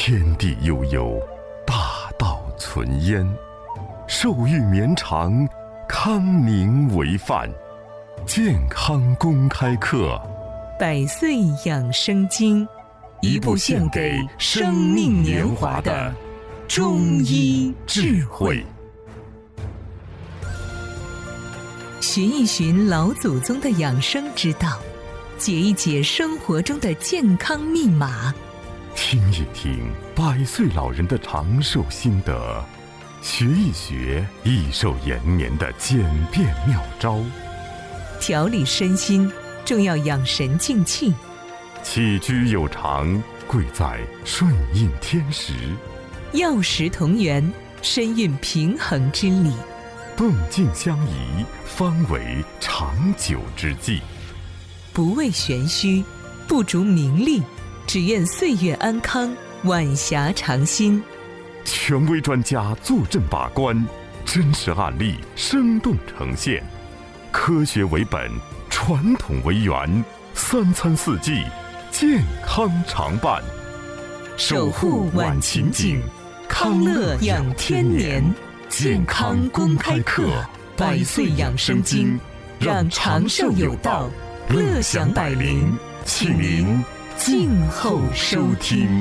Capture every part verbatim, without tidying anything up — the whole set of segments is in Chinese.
天地悠悠，大道存焉。寿欲绵长，康宁为范。健康公开课， 百岁养生经，一部献给生命年华的中医智慧。寻一寻老祖宗的养生之道，解一解生活中的健康密码， 听一听百岁老人的长寿心得，学一学益寿延年的简便妙招。 调理身心，重要养神静气。 起居有常，贵在顺应天时。 药食同源，身运平衡之理。 动静相宜，方为长久之计。 不为玄虚，不逐名利，只愿岁月安康，晚霞长新。 权威专家坐镇把关，真实案例生动呈现。科学为本，传统为源，三餐四季，健康常伴。 守护晚晴景，康乐养天年。健康公开课，百岁养生经，让长寿有道，乐享百龄。请您静候收听。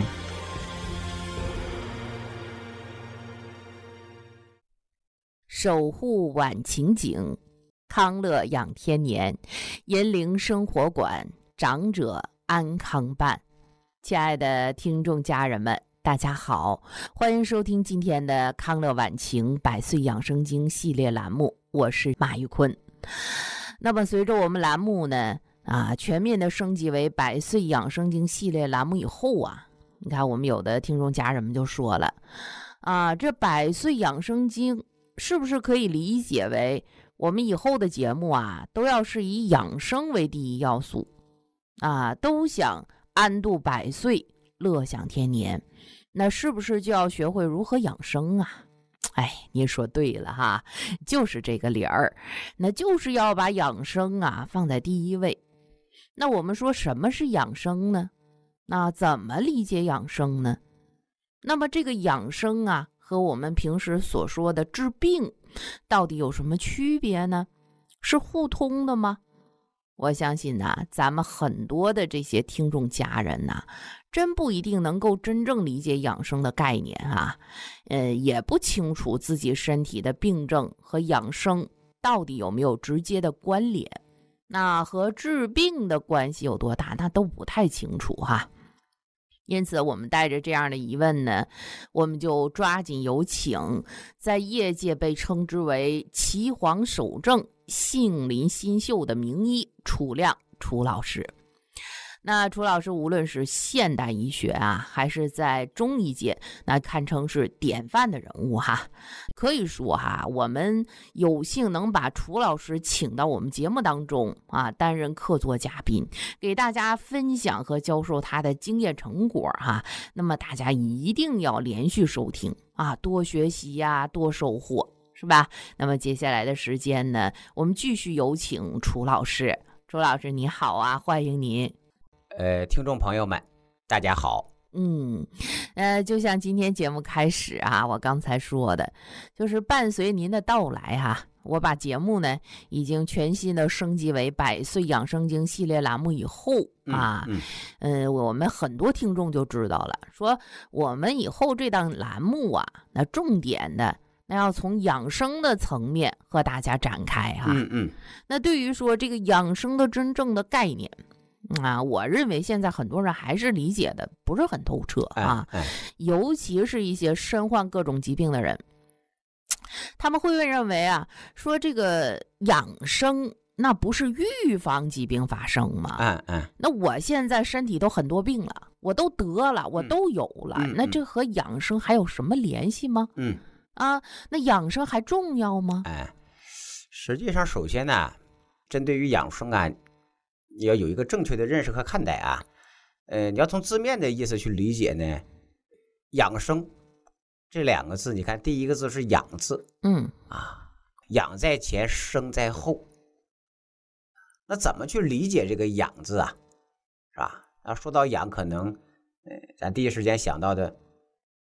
守护晚晴景，康乐养天年，银铃生活馆，长者安康伴。亲爱的听众家人们，大家好，欢迎收听今天的康乐晚晴百岁养生经系列栏目，我是马玉坤。那么随着我们栏目呢啊全面的升级为百岁养生经系列栏目以后啊，你看我们有的听众家人们就说了啊，这百岁养生经是不是可以理解为我们以后的节目啊都要是以养生为第一要素啊，都想安度百岁，乐享天年，那是不是就要学会如何养生啊？哎，你说对了哈，就是这个理儿，那就是要把养生啊放在第一位。那我们说什么是养生呢？那怎么理解养生呢？那么这个养生啊和我们平时所说的治病到底有什么区别呢？是互通的吗？我相信呢、啊，咱们很多的这些听众家人呢、啊，真不一定能够真正理解养生的概念啊，呃，也不清楚自己身体的病症和养生到底有没有直接的关联，那和治病的关系有多大，那都不太清楚哈。因此我们带着这样的疑问呢，我们就抓紧有请在业界被称之为岐黄守正、杏林新秀的名医楚亮楚老师。那楚老师无论是现代医学啊，还是在中医界，那堪称是典范的人物哈。可以说哈，我们有幸能把楚老师请到我们节目当中啊，担任客座嘉宾，给大家分享和教授他的经验成果哈。那么大家一定要连续收听啊，多学习呀、啊，多收获，是吧？那么接下来的时间呢，我们继续有请楚老师。楚老师你好啊，欢迎您。 呃，听众朋友们，大家好。 嗯，呃，就像今天节目开始啊，我刚才说的，就是伴随您的到来哈、啊，我把节目呢已经全新的升级为百岁养生经系列栏目以后啊，嗯，嗯呃，我们很多听众就知道了，说我们以后这档栏目啊，那重点的那要从养生的层面和大家展开哈、啊。 嗯嗯， 那对于说这个养生的真正的概念。啊，我认为现在很多人还是理解的不是很透彻啊， 哎哎、 尤其是一些身患各种疾病的人，他们会认为啊，说这个养生那不是预防疾病发生吗？ 嗯嗯， 那我现在身体都很多病了，我都得了，我都有了， 嗯、 那这和养生还有什么联系吗？ 嗯， 啊，那养生还重要吗？ 哎，实际上，首先呢，针对于养生啊。你要有一个正确的认识和看待啊，呃，你要从字面的意思去理解呢，养生这两个字，你看第一个字是养字， 嗯啊，养在前，生在后。那怎么去理解这个养字啊？是吧？啊，说到养，可能，呃，咱第一时间想到的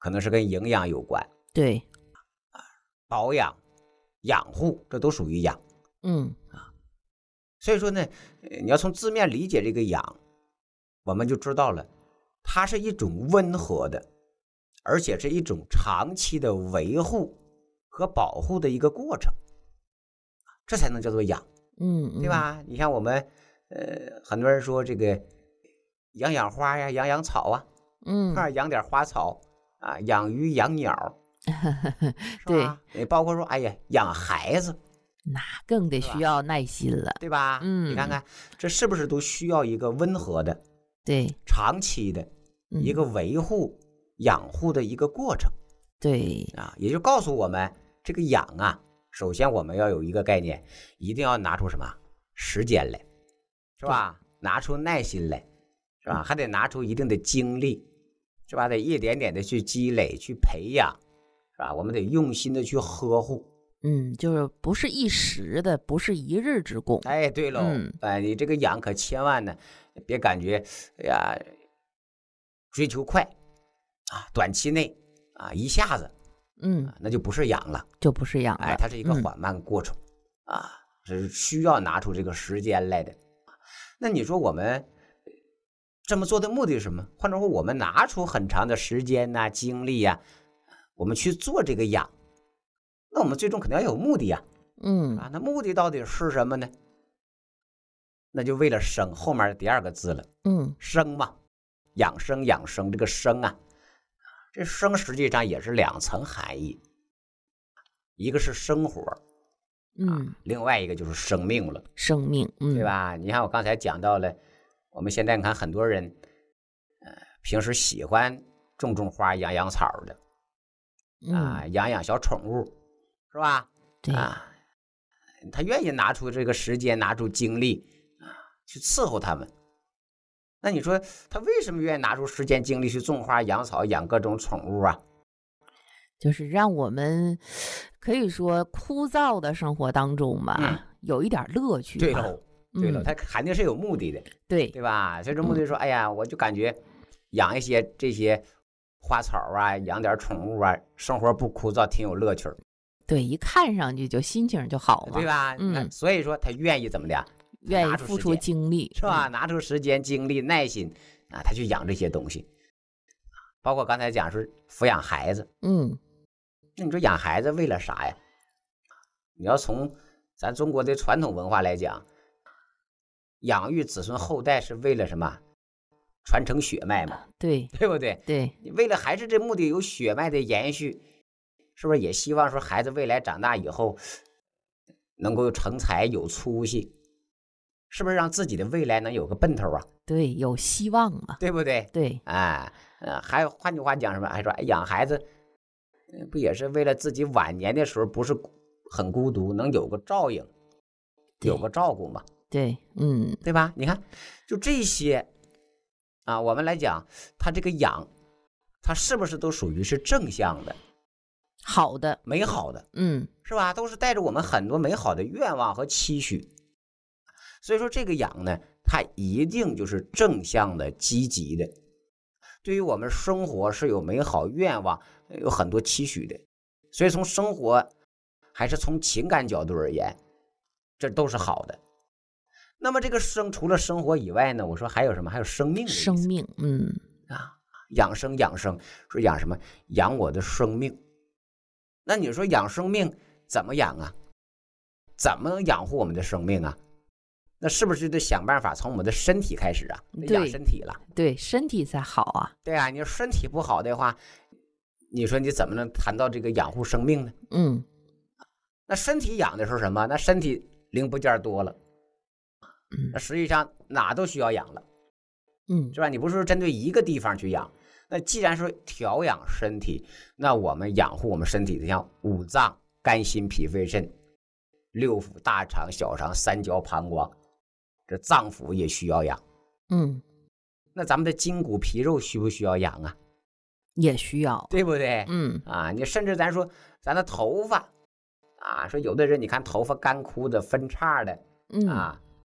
可能是跟营养有关， 对， 保养、养护，这都属于养。 嗯所以说呢，你要从字面理解这个养，我们就知道了，它是一种温和的，而且是一种长期的维护和保护的一个过程，这才能叫做养， 嗯， 对吧？你像我们，呃，很多人说这个养养花呀，养养草啊， 嗯， 养点花草啊，养鱼养鸟，对，包括说，哎呀，养孩子。 那更得需要耐心了， 对吧？ 嗯， 你看看这是不是都需要一个温和的、 对， 长期的一个维护、嗯、养护的一个过程？ 对啊，也就告诉我们，这个养啊，首先我们要有一个概念，一定要拿出什么时间来，是吧？拿出耐心来，是吧？还得拿出一定的精力，是吧？得一点点的去积累、去培养，是吧？我们得用心的去呵护。 嗯，就是不是一时的，不是一日之功。 哎，对喽，嗯、哎，你这个养可千万呢，别感觉，哎呀，追求快啊，短期内啊，一下子， 嗯， 那就不是养了， 就不是养了。 哎，它是一个缓慢过程、嗯、啊，是需要拿出这个时间来的。那你说我们这么做的目的是什么？换句话说，我们拿出很长的时间呐、啊、精力呀、啊，我们去做这个养。那我们最终肯定要有目的呀、啊， 嗯啊，那目的到底是什么呢？那就为了生，后面第二个字了， 嗯， 生嘛，养生养生，这个生啊，这生实际上也是两层含义，一个是生活， 嗯、 啊，另外一个就是生命了， 生命，嗯， 对吧？你看我刚才讲到了，我们现在看很多人，呃，平时喜欢种种花、养养草的，啊， 嗯、 养养小宠物。是吧？ 对啊，他愿意拿出这个时间，拿出精力啊，去伺候他们。那你说他为什么愿意拿出时间精力去种花、养草、养各种宠物啊？ 就是让我们可以说枯燥的生活当中嘛， 嗯、 有一点乐趣。 对喽，对喽， 嗯、 他肯定是有目的的， 对对吧？所以这目的说，嗯、哎呀，我就感觉养一些这些花草啊，养点宠物啊，生活不枯燥，挺有乐趣。 对，一看上去就心情就好嘛， 对吧？嗯，所以说他愿意怎么的？ 愿意付出精力， 是吧？拿出时间、精力、耐心啊，他去养这些东西。包括刚才讲是抚养孩子， 嗯， 那你说养孩子为了啥呀？你要从咱中国的传统文化来讲，养育子孙后代是为了什么？传承血脉嘛， 对， 对不对？ 对， 你为了孩子这目的有血脉的延续。是不是也希望说孩子未来长大以后能够成才有出息？是不是让自己的未来能有个奔头啊？ 对，有希望嘛， 对不对？ 对， 哎，呃，还有换句话讲什么？还说、哎、养孩子不也是为了自己晚年的时候不是很孤独，能有个照应，有个照顾嘛？ 对，嗯， 对吧？你看，就这些啊，我们来讲，他这个养，他是不是都属于是正向的？ 好的， 美好的， 嗯， 是吧？都是带着我们很多美好的愿望和期许，所以说这个养呢，它一定就是正向的、积极的，对于我们生活是有美好愿望、有很多期许的。所以从生活还是从情感角度而言，这都是好的。那么这个生除了生活以外呢，我说还有什么？还有生命的意思。 生命，嗯啊，养生养生，说养什么？养我的生命。那你说养生命怎么养啊？怎么养护我们的生命啊？那是不是得想办法从我们的身体开始啊？得养身体了， 对，身体才好啊。 对啊，你说身体不好的话，你说你怎么能谈到这个养护生命呢？ 嗯， 那身体养的是什么？那身体零部件多了，那实际上哪都需要养了， 嗯， 是吧？你不是说针对一个地方去养。那既然说调养身体，那我们养护我们身体的像五脏、肝、心、脾、肺、肾、六腑、大肠、小肠、三焦、膀胱，这脏腑也需要养。 嗯， 那咱们的筋骨皮肉需不需要养啊？ 也需要， 对不对？ 嗯啊，你甚至咱说咱的头发啊，说有的人你看头发干枯的、分叉的， 嗯啊，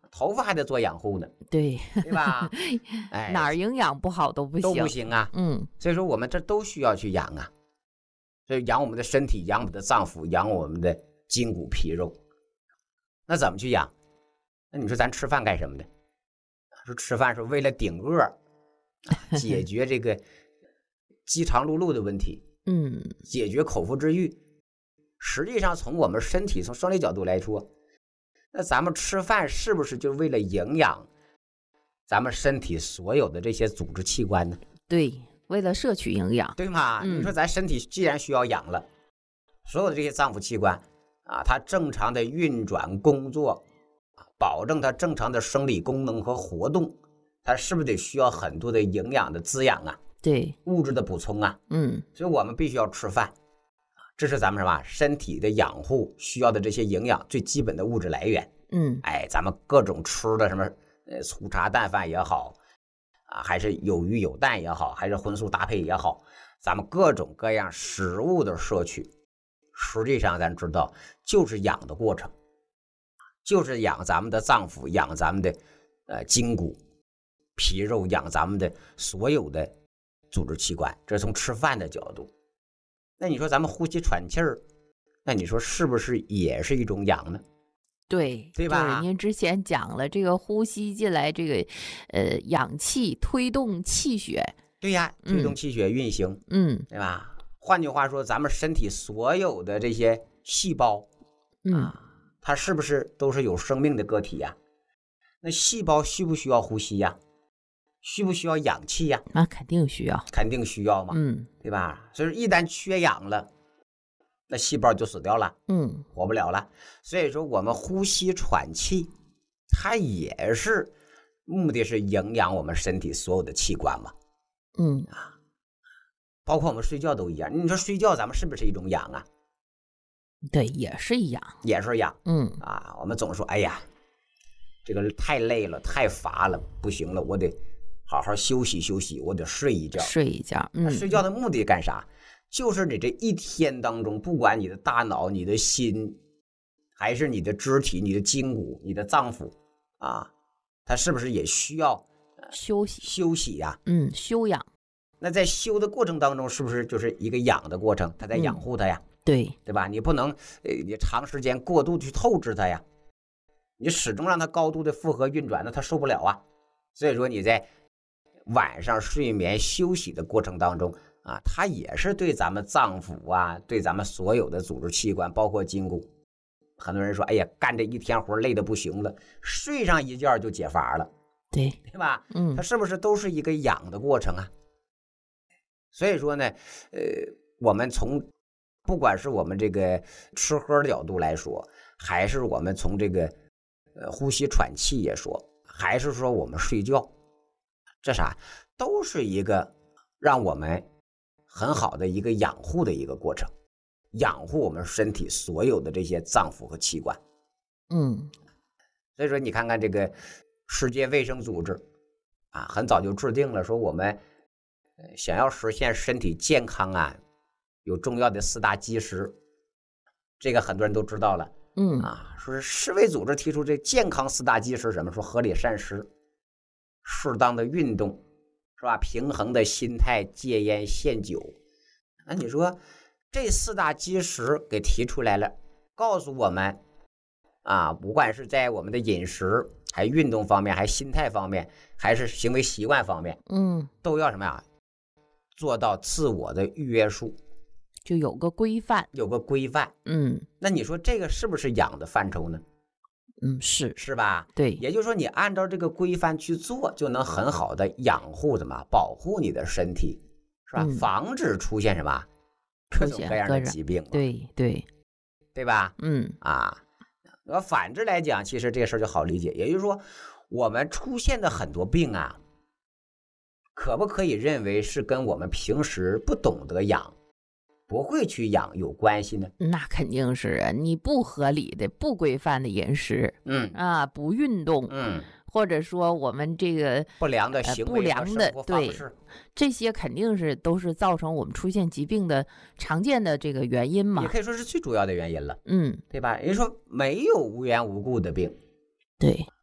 头发还得做养护呢， 对对吧？哎， 哪儿营养不好都不行， 都不行啊。 嗯， 所以说我们这都需要去养啊，所以养我们的身体，养我们的脏腑，养我们的筋骨皮肉。那怎么去养？那你说咱吃饭干什么的？说吃饭是为了顶饿，解决这个饥肠辘辘的问题， 嗯， 解决口腹之欲。实际上，从我们身体从生理角度来说，那咱们吃饭是不是就为了营养咱们身体所有的这些组织器官呢？ 对，为了摄取营养， 对吗？ 嗯、 你说咱身体既然需要养了，所有的这些脏腑器官啊，它正常的运转工作，保证它正常的生理功能和活动，它是不是得需要很多的营养的滋养啊？ 对， 物质的补充啊。 嗯， 所以我们必须要吃饭，这是咱们什么身体的养护需要的这些营养最基本的物质来源。 嗯， 哎，咱们各种吃的什么呃粗茶淡饭也好啊，还是有鱼有蛋也好，还是荤素搭配也好，咱们各种各样食物的摄取，实际上咱知道就是养的过程，就是养咱们的脏腑，养咱们的呃筋骨皮肉，养咱们的所有的组织器官，这是从吃饭的角度。那你说咱们呼吸喘气儿，那你说是不是也是一种养呢？ 对， 对吧？ 就是您之前讲了，这个呼吸进来，这个呃氧气推动气血， 对呀，推动气血运行， 嗯， 对吧？换句话说，咱们身体所有的这些细胞， 嗯， 啊，它是不是都是有生命的个体呀？那细胞需不需要呼吸呀？需不需要氧气呀？ 那肯定需要， 肯定需要嘛， 嗯， 对吧？所以一旦缺氧了，那细胞就死掉了， 嗯， 活不了了。所以说，我们呼吸喘气，它也是目的是营养我们身体所有的器官嘛， 嗯啊，包括我们睡觉都一样。你说睡觉咱们是不是一种养啊？ 对，也是一样， 也是养， 嗯啊，我们总说，哎呀，这个太累了，太乏了，不行了，我得好好休息休息，我得睡一觉。 睡一觉，嗯， 睡觉的目的干啥？就是你这一天当中，不管你的大脑、你的心，还是你的肢体、你的筋骨、你的脏腑啊，它是不是也需要休息休息呀、啊？ 嗯，休养。 那在休的过程当中，是不是就是一个养的过程？它在养护它呀， 嗯、对对吧？你不能呃，你长时间过度去透支它呀，你始终让它高度的负荷运转，那它受不了啊。所以说你在晚上睡眠休息的过程当中啊，它也是对咱们脏腑啊，对咱们所有的组织器官，包括筋骨。很多人说，哎呀，干这一天活累得不行了，睡上一觉就解乏了， 对对吧？ 嗯， 它是不是都是一个养的过程啊？所以说呢，呃，我们从不管是我们这个吃喝的角度来说，还是我们从这个呃呼吸喘气也说，还是说我们睡觉，这啥都是一个让我们很好的一个养护的一个过程，养护我们身体所有的这些脏腑和器官。 嗯， 所以说你看看这个世界卫生组织啊，很早就制定了说我们想要实现身体健康啊，有重要的四大基石，这个很多人都知道了。 嗯啊，说是世卫组织提出这健康四大基石什么？说合理膳食、适当的运动，是吧？平衡的心态，戒烟限酒。那你说这四大基石给提出来了，告诉我们啊，不管是在我们的饮食、还运动方面，还心态方面，还是行为习惯方面， 嗯， 都要什么呀？做到自我的约束， 就有个规范， 有个规范。 嗯， 那你说这个是不是养的范畴呢？ 嗯，是是吧？ 对， 也就是说你按照这个规范去做，就能很好的养护什么，保护你的身体，是吧？ 嗯、 防止出现什么各种各样的疾病， 对对对吧？ 嗯啊，那反之来讲，其实这个事儿就好理解。也就是说，我们出现的很多病啊，可不可以认为是跟我们平时不懂得养，不会去养有关系呢？ 那肯定是啊，你不合理的、不规范的饮食， 嗯啊，不运动， 嗯， 或者说我们这个不良的行为、 呃、不良的对，这些肯定是都是造成我们出现疾病的常见的这个原因嘛。 也可以说是最主要的原因了， 嗯， 对吧？也就是说没有无缘无故的病， 对，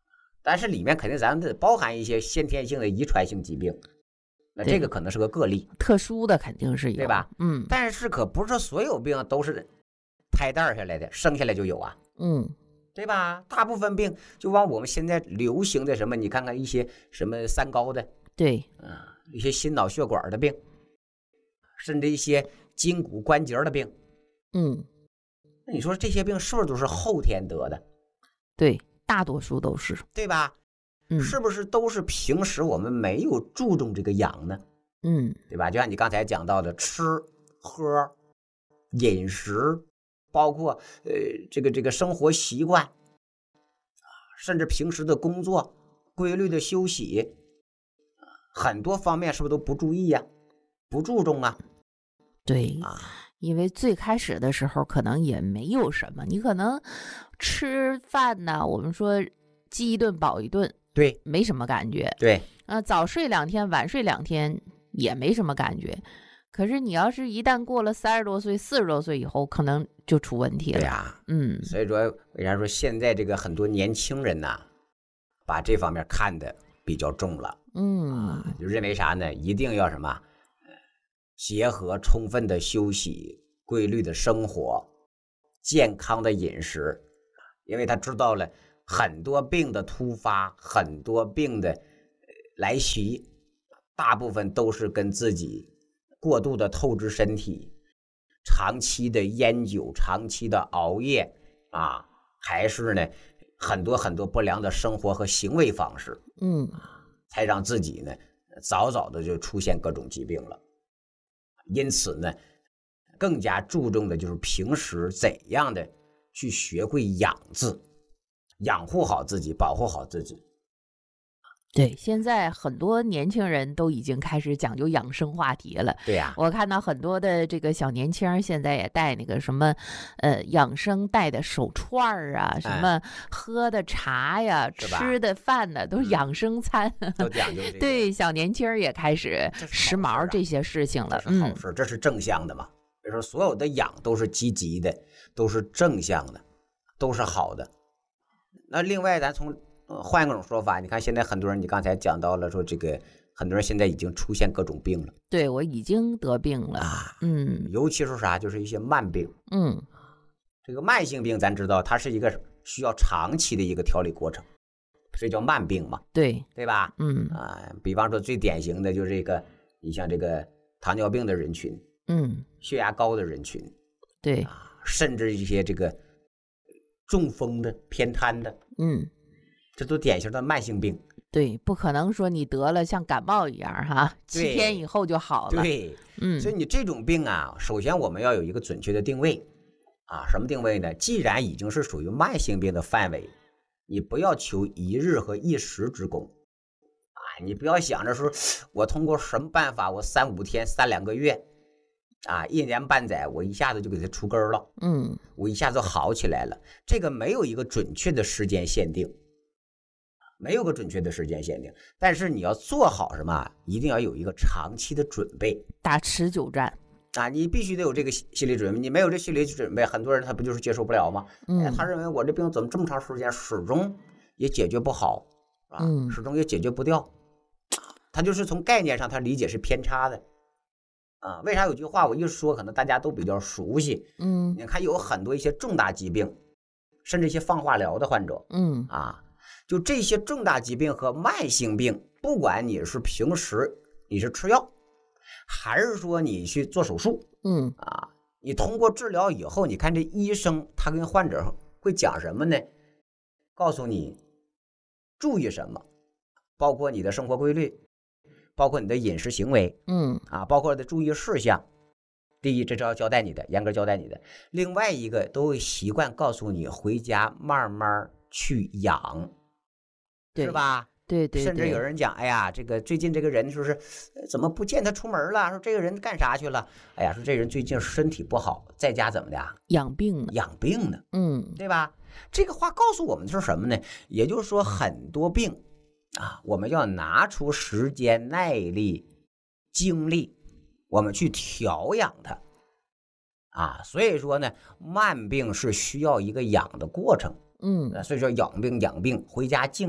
但是里面肯定咱们得包含一些先天性的遗传性疾病，那这个可能是个个例， 特殊的肯定是有， 对吧？ 嗯， 但是可不是说所有病都是胎蛋下来的，生下来就有啊， 嗯， 对吧？大部分病就往我们现在流行的什么，你看看一些什么三高的， 对， 啊，一些心脑血管的病，甚至一些筋骨关节的病， 嗯， 那你说这些病是不是都是后天得的？ 对，大多数都是， 对吧？ 嗯， 是不是都是平时我们没有注重这个养呢？ 嗯， 对吧？就像你刚才讲到的，吃喝、饮食，包括呃这个这个生活习惯，甚至平时的工作、规律的休息，很多方面是不是都不注意呀、啊？不注重啊？ 对啊， 因为最开始的时候可能也没有什么，你可能吃饭呢，我们说饥一顿饱一顿， 对， 没什么感觉， 对， 啊、呃，早睡两天，晚睡两天也没什么感觉。可是你要是一旦过了三十多岁、四十多岁以后，可能就出问题了。 对呀、啊， 嗯， 所以说为啥说现在这个很多年轻人呐、啊，把这方面看得比较重了， 嗯、 啊，就认为啥呢？一定要什么，结合充分的休息、规律的生活、健康的饮食，因为他知道了很多病的突发，很多病的来袭，大部分都是跟自己过度的透支身体、长期的烟酒、长期的熬夜啊，还是呢很多很多不良的生活和行为方式， 嗯， 才让自己呢早早的就出现各种疾病了。因此呢，更加注重的就是平时怎样的去学会养字，养护好自己，保护好自己。 对，现在很多年轻人都已经开始讲究养生话题了。 对呀、啊， 我看到很多的这个小年轻现在也带那个什么，呃，养生带的手串啊，什么喝的茶呀、哎、吃的饭呢，都是养生餐， 嗯、都讲究这个。 对，小年轻也开始时髦这些事情了。 这是好事，嗯、这是正向的嘛。比如说，所有的养都是积极的，都是正向的，都是好的。那另外，咱从呃，换一种说法，你看现在很多人，你刚才讲到了说这个，很多人现在已经出现各种病了。 对，我已经得病了啊， 嗯， 尤其是啥，就是一些慢病。 嗯， 这个慢性病咱知道，它是一个需要长期的一个调理过程，所以叫慢病嘛。 对， 对吧？ 嗯啊，比方说最典型的就是这个，你像这个糖尿病的人群， 嗯， 血压高的人群， 对， 啊，甚至一些这个中风的、偏瘫的， 嗯。 这都典型的慢性病。 对，不可能说你得了像感冒一样哈，七天以后就好了。 对， 嗯， 所以你这种病啊，首先我们要有一个准确的定位啊，什么定位呢？既然已经是属于慢性病的范围，你不要求一日和一时之功啊，你不要想着说我通过什么办法，我三五天、三两个月啊，一年半载，我一下子就给它除根了， 嗯， 我一下子好起来了，这个没有一个准确的时间限定。没有个准确的时间限定，但是你要做好什么，一定要有一个长期的准备， 打持久战啊！你必须得有这个心理准备，你没有这心理准备，很多人他不就是接受不了吗？ 嗯， 哎、他认为我这病怎么这么长时间始终也解决不好啊， 嗯、 始终也解决不掉，他就是从概念上他理解是偏差的啊。为啥有句话我一说可能大家都比较熟悉？ 嗯， 你看有很多一些重大疾病，甚至一些放化疗的患者， 嗯啊。就这些重大疾病和慢性病，不管你是平时你是吃药，还是说你去做手术， 嗯啊，你通过治疗以后，你看这医生他跟患者会讲什么呢？告诉你注意什么，包括你的生活规律，包括你的饮食行为， 嗯啊，包括的注意事项。第一，这是要交代你的，严格交代你的。另外一个，都会习惯告诉你回家慢慢去养。是吧？ 对 对, 对， 甚至有人讲，哎呀，这个最近这个人说是怎么不见他出门了？说这个人干啥去了？哎呀，说这人最近身体不好，在家怎么的？ 养病呢？ 养病呢？ 嗯， 对吧？这个话告诉我们的是什么呢？也就是说，很多病啊，我们要拿出时间、耐力、精力，我们去调养它啊。所以说呢，慢病是需要一个养的过程。 嗯， 所以说养病养病，回家静养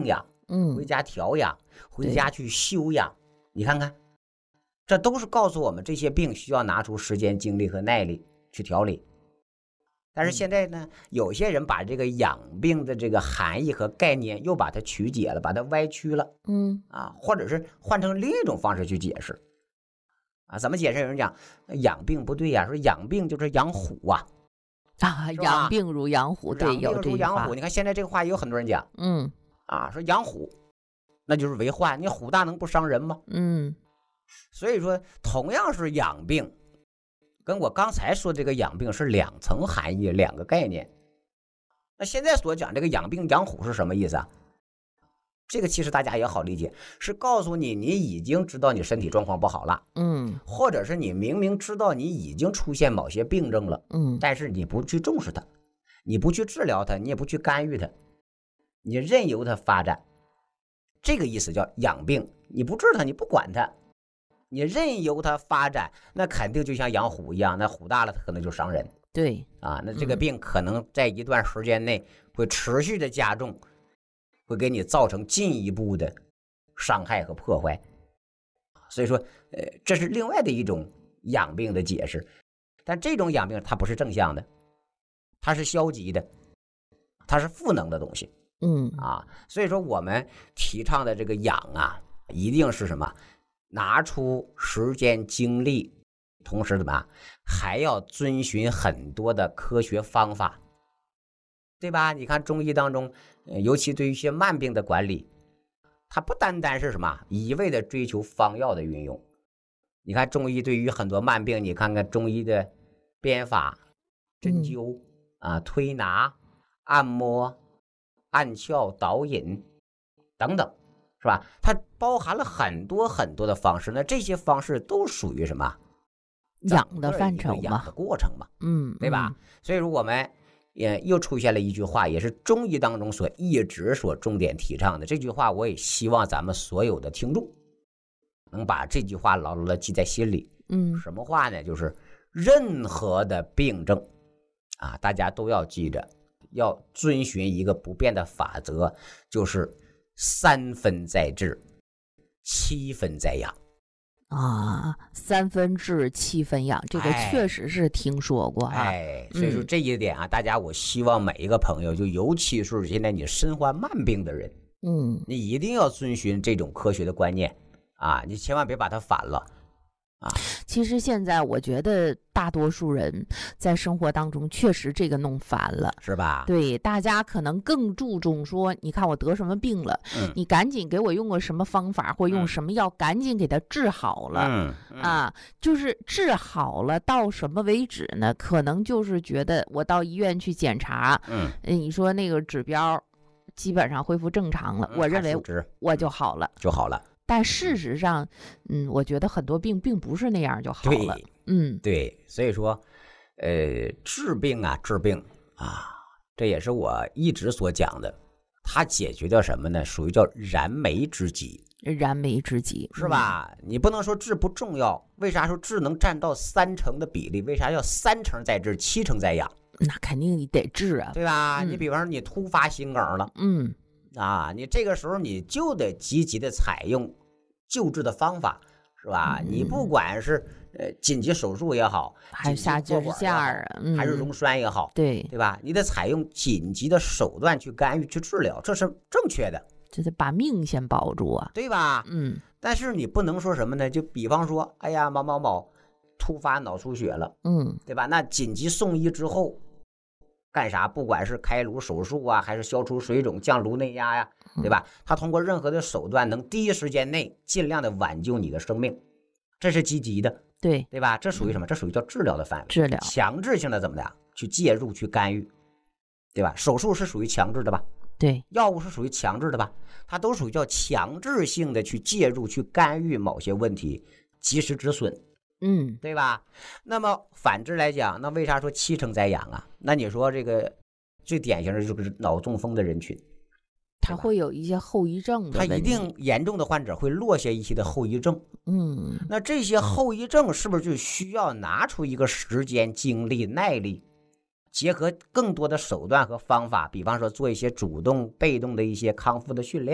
嗯， 回家调养，回家去休养。你看看，这都是告诉我们这些病需要拿出时间、精力和耐力去调理。但是现在呢，有些人把这个养病的这个含义和概念又把它曲解了，把它歪曲了， 嗯啊，或者是换成另一种方式去解释，啊，怎么解释？有人讲养病不对呀、啊，说养病就是养虎啊， 啊，养病如养虎，对，有这句话。 养病如养虎，你看现在这个话也有很多人讲， 嗯， 啊，说养虎，那就是为患，你虎大能不伤人吗？ 嗯， 所以说同样是养病。跟我刚才说这个养病是两层含义，两个概念。那现在所讲这个养病养虎是什么意思啊？这个其实大家也好理解，是告诉你你已经知道你身体状况不好了， 嗯， 或者是你明明知道你已经出现某些病症了， 嗯， 但是你不去重视它，你不去治疗它，你也不去干预它，你任由它发展，这个意思叫养病。你不治它，你不管它，你任由它发展，那肯定就像养虎一样，那虎大了它可能就伤人。 对啊，那这个病可能在一段时间内会持续的加重，会给你造成进一步的伤害和破坏。所以说，呃，这是另外的一种养病的解释。但这种养病它不是正向的，它是消极的，它是负能的东西。 嗯啊，所以说我们提倡的这个养啊，一定是什么？拿出时间精力，同时怎么样，还要遵循很多的科学方法，对吧？你看中医当中，尤其对于一些慢病的管理，它不单单是什么一味的追求方药的运用。你看中医对于很多慢病，你看看中医的编法、针灸、嗯、啊、推拿、按摩、按窍、导引等等。是吧？它包含了很多很多的方式，那这些方式都属于什么？ 养的范畴嘛， 养的过程嘛， 嗯， 对吧？嗯、所以说我们也又出现了一句话，也是中医当中所一直所重点提倡的这句话，我也希望咱们所有的听众能把这句话牢牢的记在心里。 嗯， 什么话呢？就是任何的病症啊，大家都要记着，要遵循一个不变的法则，就是三分在治，七分在养啊，三分治，七分养，这个确实是听说过哈。 哎，所以说这一点啊，嗯、大家我希望每一个朋友，就尤其是现在你身患慢病的人， 嗯， 你一定要遵循这种科学的观念啊，你千万别把它反了。啊， 其实现在我觉得大多数人在生活当中确实这个弄烦了， 是吧？ 对，大家可能更注重说，你看我得什么病了， 嗯、 你赶紧给我用个什么方法或用什么药，嗯、赶紧给它治好了。 嗯嗯、 啊，就是治好了到什么为止呢？可能就是觉得我到医院去检查， 嗯， 你说那个指标基本上恢复正常了，嗯、我认为我就好了， 就好了。 但事实上，嗯，我觉得很多病并不是那样就好了。嗯， 对，所以说，呃，治病啊，治病啊，这也是我一直所讲的。它解决掉什么呢？属于叫燃眉之急。 燃眉之急是吧？嗯、你不能说治不重要，为啥说治能占到三成的比例？为啥要三成在治，七成在养？ 那肯定你得治啊， 对吧？ 嗯、 你比方说你突发心梗了， 嗯。 啊，你这个时候你就得积极的采用救治的方法，是吧？ 嗯、 你不管是呃紧急手术也好， 还是下支架啊， 嗯、还是溶栓也好， 对对吧？你得采用紧急的手段去干预去治疗，这是正确的， 这得把命先保住啊， 对吧？ 嗯。 但是你不能说什么呢？就比方说，哎呀，某某某突发脑出血了， 嗯， 对吧？那紧急送医之后。干啥？不管是开颅手术啊，还是消除水肿、降颅内压呀、啊，对吧？他通过任何的手段，能第一时间内尽量的挽救你的生命，这是积极的， 对对吧？这属于什么？这属于叫治疗的范围， 治疗强制性的怎么的去介入、去干预，对吧？手术是属于强制的吧？ 对， 药物是属于强制的吧？它都属于叫强制性的去介入、去干预某些问题，及时止损。 嗯， 对吧？那么反之来讲，那为啥说七成在养啊？那你说这个最典型的就是脑中风的人群， 他会有一些后遗症的， 他一定严重的患者会落下一些的后遗症。 嗯， 那这些后遗症是不是就需要拿出一个时间、精力、耐力，结合更多的手段和方法，比方说做一些主动、被动的一些康复的训练？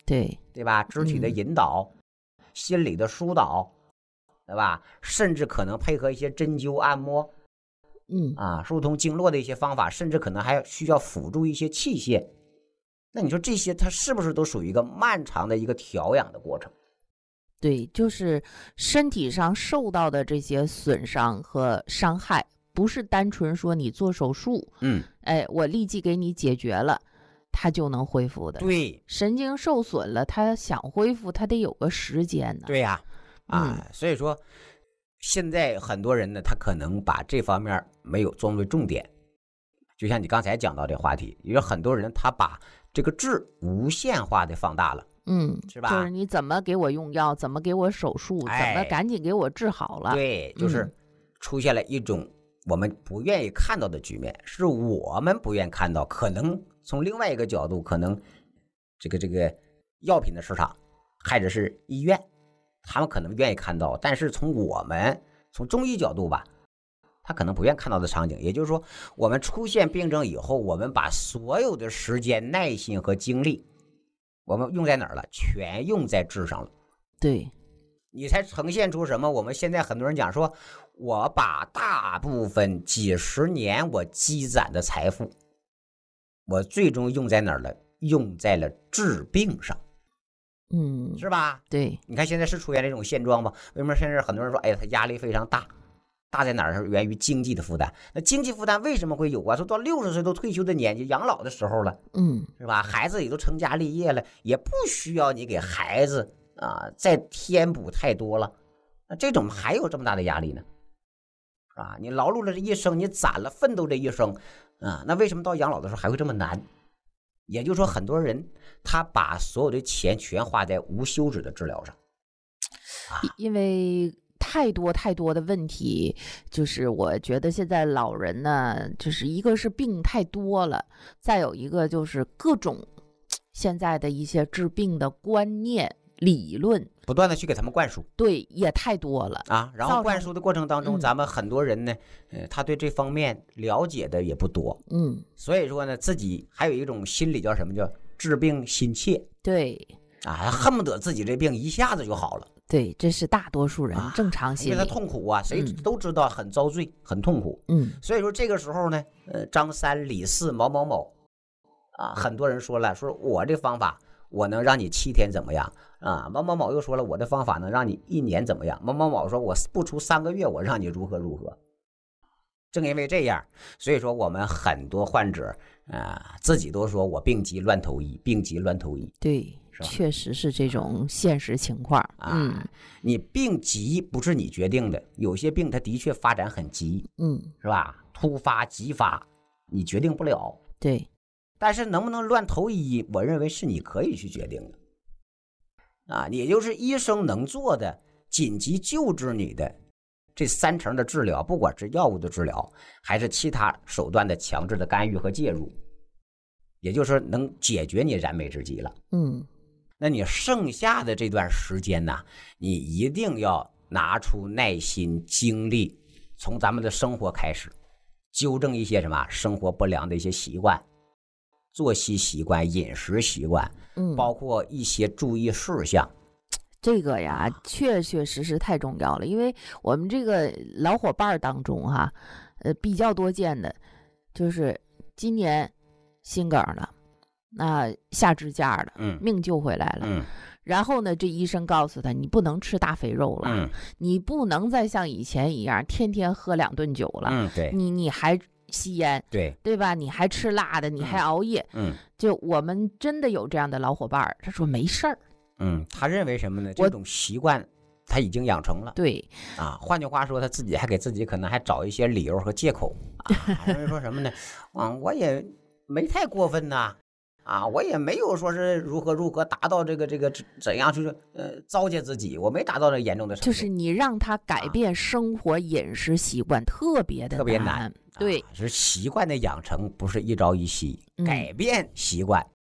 对对吧？肢体的引导、嗯、心理的疏导，对吧？甚至可能配合一些针灸按摩， 嗯啊，疏通经络的一些方法，甚至可能还需要辅助一些器械。那你说这些它是不是都属于一个漫长的一个调养的过程？ 对，就是身体上受到的这些损伤和伤害，不是单纯说你做手术， 嗯， 哎，我立即给你解决了，它就能恢复的。 对， 神经受损了，它想恢复，它得有个时间呢。 对呀，啊， 嗯、 所以说现在很多人呢，他可能把这方面没有作为重点。就像你刚才讲到这话题，有很多人他把这个治无限化的放大了。 嗯， 是吧？ 就是你怎么给我用药，怎么给我手术， 哎、 怎么赶紧给我治好了。 对，就是出现了一种我们不愿意看到的局面，是我们不愿意看到。可能从另外一个角度，可能这个这个药品的市场，或者是医院，他们可能愿意看到，但是从我们从中医角度吧，他可能不愿意看到的场景。也就是说，我们出现病症以后，我们把所有的时间、耐心和精力，我们用在哪儿了？全用在治上了。 对， 你才呈现出什么？我们现在很多人讲说，我把大部分几十年我积攒的财富，我最终用在哪儿了？用在了治病上。 嗯， 是吧？ 对， 你看现在是出现这种现状吗？为什么现在很多人说，哎呀，他压力非常大？大在哪儿？是源于经济的负担。那经济负担为什么会有啊？说到六十岁都退休的年纪，养老的时候了， 嗯， 是吧？孩子也都成家立业了，也不需要你给孩子啊再添补太多了。那这种还有这么大的压力呢？啊，你劳碌了这一生，你攒了奋斗这一生啊，那为什么到养老的时候还会这么难？也就是说，很多人他把所有的钱全花在无休止的治疗上， 啊、因为。太多太多的问题，就是我觉得现在老人呢，就是一个是病太多了，再有一个就是各种现在的一些治病的观念理论， 不断的去给他们灌输， 对，也太多了啊。然后灌输的过程当中， 嗯、 咱们很多人呢，呃，他对这方面了解的也不多， 嗯， 所以说呢，自己还有一种心理叫什么叫治病心切， 对， 啊，恨不得自己这病一下子就好了。 对，这是大多数人正常心理， 因为他痛苦啊，谁都知道很遭罪，嗯、很痛苦。 嗯， 所以说这个时候呢，呃，张三李四某某某，啊，很多人说了，说我这方法我能让你七天怎么样啊？某某某又说了，我的方法能让你一年怎么样？某某某说我不出三个月，我让你如何如何。正因为这样，所以说我们很多患者啊、呃，自己都说我病急乱投医，病急乱投医。 对。确实是这种现实情况啊！嗯，你病急不是你决定的，有些病它的确发展很急， 嗯， 是吧？突发急发，你决定不了。 对， 但是能不能乱投医，我认为是你可以去决定的。啊，也就是医生能做的紧急救治你的这三成的治疗，不管是药物的治疗，还是其他手段的强制的干预和介入，也就是能解决你燃眉之急了。 嗯。 那你剩下的这段时间呢，你一定要拿出耐心精力，从咱们的生活开始，纠正一些什么生活不良的一些习惯，作息习惯、饮食习惯， 嗯， 包括一些注意事项。 这个呀，确确实实太重要了，因为我们这个老伙伴当中哈，呃，比较多见的，就是今年心梗了。那下支架了， 嗯， 命救回来了， 嗯， 然后呢，这医生告诉他，你不能吃大肥肉了， 嗯， 你不能再像以前一样天天喝两顿酒了， 嗯，对， 你你还吸烟， 对， 对吧？你还吃辣的，你还熬夜， 嗯， 就我们真的有这样的老伙伴，他说没事儿， 嗯，他认为什么呢？这种习惯他已经养成了， 对， 啊，换句话说，他自己还给自己可能还找一些理由和借口，啊，认为说什么呢？啊，我也没太过分呐。啊，我也没有说是如何如何达到这个这个怎样就是呃糟践自己，我没达到这严重的程度。 就是你让他改变生活饮食习惯，啊、特别的特别难。 对， 啊、是习惯的养成不是一朝一夕， 嗯、 改变习惯